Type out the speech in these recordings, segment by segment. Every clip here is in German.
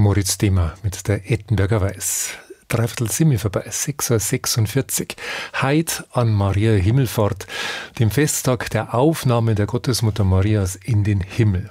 Moritz Demer mit der Ettenberger Weiß. Dreiviertel Simi vorbei, 6:46 Uhr. Heid an Maria Himmelfahrt, dem Festtag der Aufnahme der Gottesmutter Marias in den Himmel.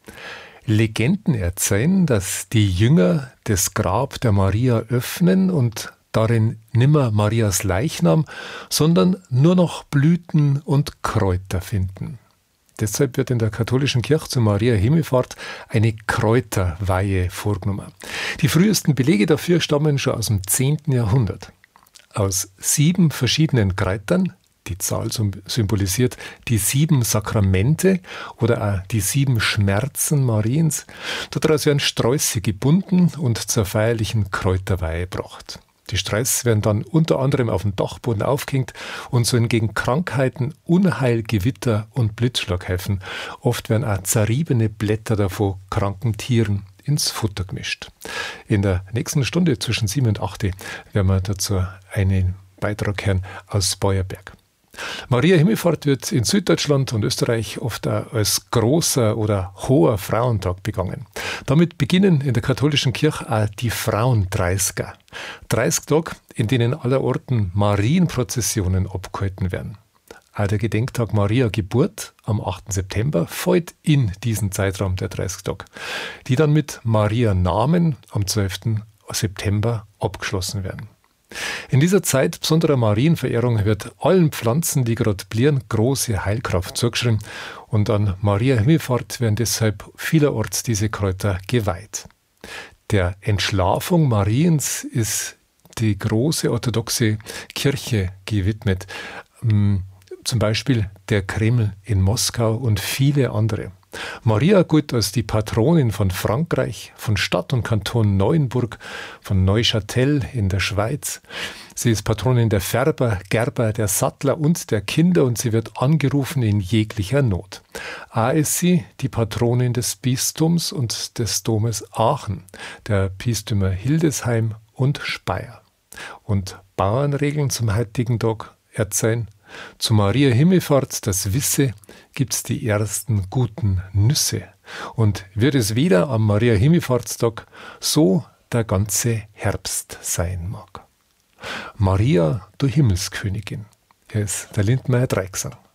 Legenden erzählen, dass die Jünger das Grab der Maria öffnen und darin nimmer Marias Leichnam, sondern nur noch Blüten und Kräuter finden. Deshalb wird in der katholischen Kirche zu Maria Himmelfahrt eine Kräuterweihe vorgenommen. Die frühesten Belege dafür stammen schon aus dem 10. Jahrhundert. Aus 7 verschiedenen Kräutern, die Zahl symbolisiert die 7 Sakramente oder auch die 7 Schmerzen Mariens, daraus werden Sträuße gebunden und zur feierlichen Kräuterweihe gebracht. Die Sträuße werden dann unter anderem auf dem Dachboden aufgehängt und sollen gegen Krankheiten, Unheil, Gewitter und Blitzschlag helfen. Oft werden auch zerriebene Blätter davon kranken Tieren ins Futter gemischt. In der nächsten Stunde zwischen 7 und 8 werden wir dazu einen Beitrag hören aus Beuerberg. Maria Himmelfahrt wird in Süddeutschland und Österreich oft auch als großer oder hoher Frauentag begangen. Damit beginnen in der katholischen Kirche auch die Frauendreißger. 30 Tage, in denen allerorten Marienprozessionen abgehalten werden. Auch der Gedenktag Maria Geburt am 8. September fällt in diesen Zeitraum der 30 Tage, die dann mit Maria Namen am 12. September abgeschlossen werden. In dieser Zeit besonderer Marienverehrung wird allen Pflanzen, die gerade blühen, große Heilkraft zugeschrieben und an Maria Himmelfahrt werden deshalb vielerorts diese Kräuter geweiht. Der Entschlafung Mariens ist die große orthodoxe Kirche gewidmet, zum Beispiel der Kreml in Moskau und viele andere. Maria gilt als die Patronin von Frankreich, von Stadt und Kanton Neuenburg, von Neuchâtel in der Schweiz. Sie ist Patronin der Färber, Gerber, der Sattler und der Kinder und sie wird angerufen in jeglicher Not. Auch ist sie die Patronin des Bistums und des Domes Aachen, der Bistümer Hildesheim und Speyer. Und Bauernregeln zum heutigen Tag erzählen: Zu Maria Himmelfahrt, das wisse, gibt's die ersten guten Nüsse. Und wird es wieder am Maria Himmelfahrtstag so der ganze Herbst sein mag. Maria, du Himmelskönigin. Hier ist der Lindmeier Dreigesang.